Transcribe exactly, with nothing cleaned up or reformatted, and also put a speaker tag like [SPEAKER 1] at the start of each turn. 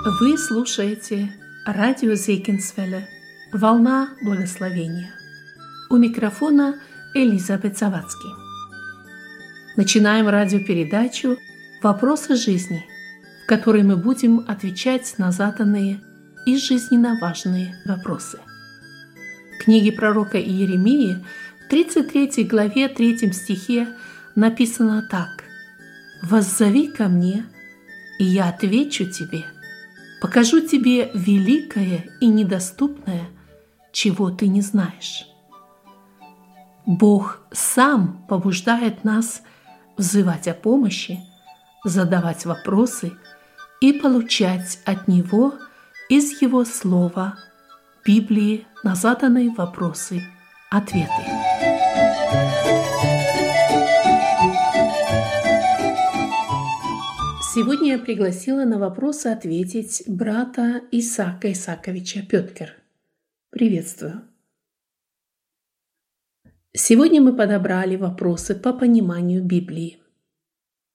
[SPEAKER 1] Вы слушаете радио Зейкинсвелле «Волна благословения». У микрофона Элизабет Завадский. Начинаем радиопередачу «Вопросы жизни», в которой мы будем отвечать на заданные и жизненно важные вопросы. В книге пророка Иеремии в тридцать третьей главе третьем стихе написано так: «Воззови ко мне, и я отвечу тебе, покажу тебе великое и недоступное, чего ты не знаешь». Бог сам побуждает нас взывать о помощи, задавать вопросы и получать от Него из Его Слова, Библии, на заданные вопросы ответы. Сегодня я пригласила на вопросы ответить брата Исаака Исааковича Пёткер. Приветствую. Сегодня мы подобрали вопросы по пониманию Библии.